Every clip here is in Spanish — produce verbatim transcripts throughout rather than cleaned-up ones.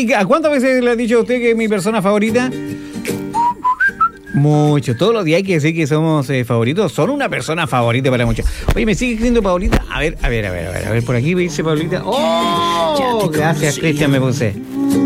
Oye, ¿a cuántas veces le ha dicho a usted que es mi persona favorita? Mucho. Todos los días hay que decir que somos eh, favoritos. Son una persona favorita para muchos. Oye, ¿me sigue escribiendo Paulita? A ver, a ver, a ver, a ver. A ver, por aquí me dice Paulita. ¡Oh! Gracias, Cristian, me puse.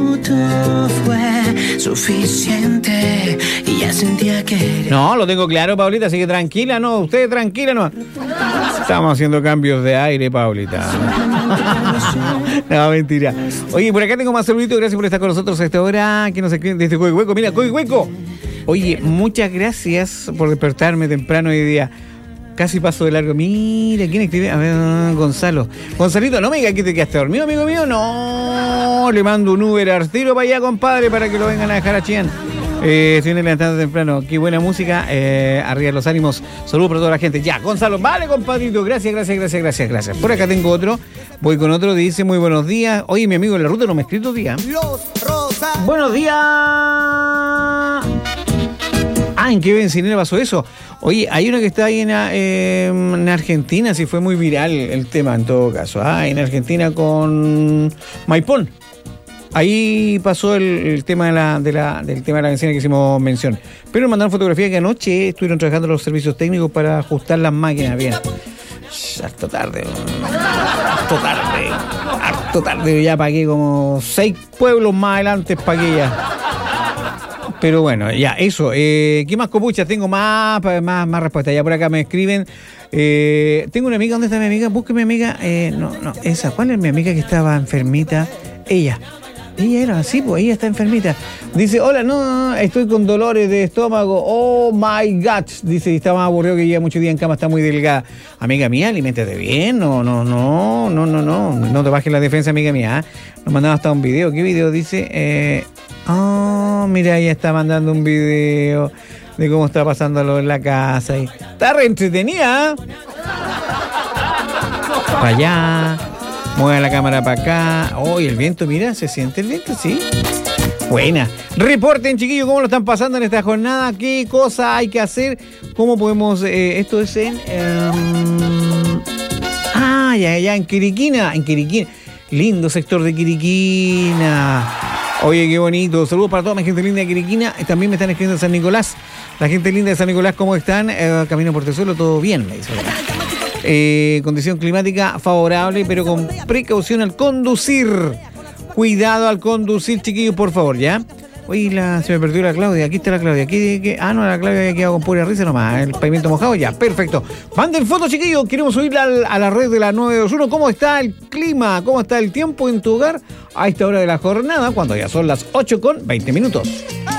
Fue suficiente y ya sentía que... No, lo tengo claro, Paulita, así que tranquila, no. Usted tranquila, no. Estamos haciendo cambios de aire, Paulita. No, mentira. Oye, por acá tengo más saluditos. Gracias por estar con nosotros a esta hora. Que nos escriben desde Coihueco. Mira, Coihueco. Oye, muchas gracias por despertarme temprano hoy día. Casi paso de largo. Mira, ¿quién escribe? A ver, Gonzalo. Gonzalito, no me digas que te quedaste dormido, amigo mío. No, le mando un Uber al tiro para allá, compadre, para que lo vengan a dejar a Chillán. Eh, se viene levantando temprano. Qué buena música. Eh, arriba los ánimos. Saludos para toda la gente. Ya, Gonzalo. Vale, compadrito. Gracias, gracias, gracias, gracias, gracias. Por acá tengo otro. Voy con otro. Dice, muy buenos días. Oye, mi amigo en la ruta no me ha escrito día. Buenos días. Ah, ¿en qué bencinera pasó eso? Oye, hay uno que está ahí en, eh, en Argentina, sí fue muy viral el tema en todo caso. Ah, en Argentina con Maipón. Ahí pasó el, el tema de la, de la, del tema de la benzina que hicimos mención. Pero mandaron fotografías que anoche estuvieron trabajando los servicios técnicos para ajustar las máquinas. Bien. Harto tarde. Harto tarde. Harto tarde. Ya pagué como seis pueblos más adelante, pagué ya. Pero bueno, ya, eso. Eh, ¿Qué más, copucha? Tengo más, más, más respuestas. Ya por acá me escriben. Eh, tengo una amiga. ¿Dónde está mi amiga? Busque mi amiga. Eh, no, no, esa. ¿Cuál es mi amiga que estaba enfermita? Ella. Ella era así, pues ella está enfermita. Dice, hola, no, estoy con dolores de estómago. Oh my God. Dice, está más aburrido que lleva mucho día en cama, está muy delgada. Amiga mía, aliméntate bien. No, no, no, no, no, no. No te bajes la defensa, amiga mía. Nos mandaba hasta un video. ¿Qué video? Dice, eh, oh, mira, ella está mandando un video de cómo está pasándolo en la casa. Y está re entretenida. Para allá. Mueve la cámara para acá. Oh, y el viento, mira, se siente el viento, sí. Buena. Reporten, chiquillos, cómo lo están pasando en esta jornada. ¿Qué cosa hay que hacer? ¿Cómo podemos...? Eh, esto es en... Um... Ah, ya, ya, en Quiriquina. En Quiriquina. Lindo sector de Quiriquina. Oye, qué bonito. Saludos para toda mi gente linda de Quiriquina. También me están escribiendo de San Nicolás. La gente linda de San Nicolás, ¿cómo están? Eh, camino por Tesuelo, todo bien, me dice. Eh, condición climática favorable, pero con precaución al conducir. Cuidado al conducir, chiquillos, por favor, ¿ya? Oye, la, se me perdió la Claudia. Aquí está la Claudia. Aquí, aquí, ah, no, la Claudia había quedado con pura risa nomás. El pavimento mojado, ya, perfecto. Manden fotos, chiquillos. Queremos subirla al, a la red de la nueve dos uno. ¿Cómo está el clima? ¿Cómo está el tiempo en tu hogar a esta hora de la jornada? Cuando ya son las ocho con veinte minutos.